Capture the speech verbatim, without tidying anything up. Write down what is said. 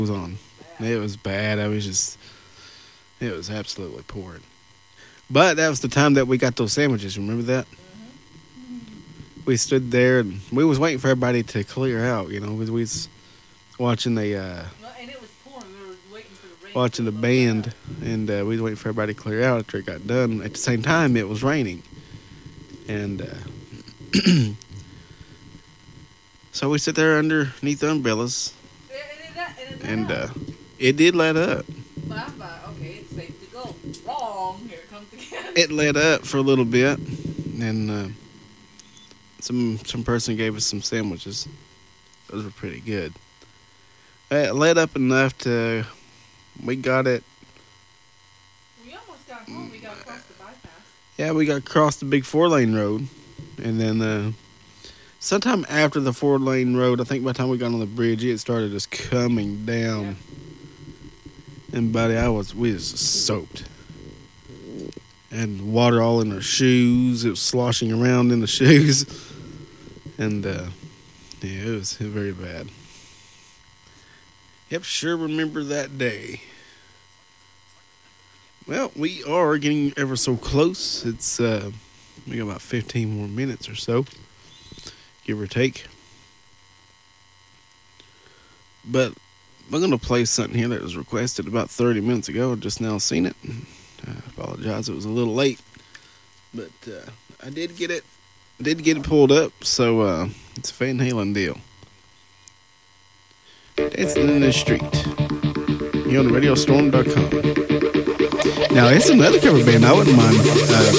was on. It was bad. I was just, it was absolutely pouring. But that was the time that we got those sandwiches. Remember that? We stood there and we was waiting for everybody to clear out. You know, we was watching the uh, Well, and it was pouring. We were waiting for the rain. watching the band, and uh, we was waiting for everybody to clear out after it got done. At the same time, it was raining, and uh, so we sit there underneath the umbrellas, and uh, it did let up. But I thought, okay, it's safe to go. Wrong. Here it comes again. It let up for a little bit, and uh, some some person gave us some sandwiches. Those were pretty good. It let up enough to, we got it. We almost got home. We got across the bypass. Yeah, we got across the big four lane road, and then uh, sometime after the four lane road, I think by the time we got on the bridge, it started just coming down. Yeah. And buddy, I was we was soaked. And water all in our shoes. It was sloshing around in the shoes. And, uh, yeah, it was very bad. Yep, sure remember that day. Well, we are getting ever so close. It's, uh, we got about fifteen more minutes or so, give or take. But I'm going to play something here that was requested about thirty minutes ago. I just now seen it. I apologize, it was a little late, but uh, I did get it, did get it pulled up. So uh, it's a Van Halen deal. Dancing in the Street. Here on radio storm dot com. Now it's another cover band I wouldn't mind uh,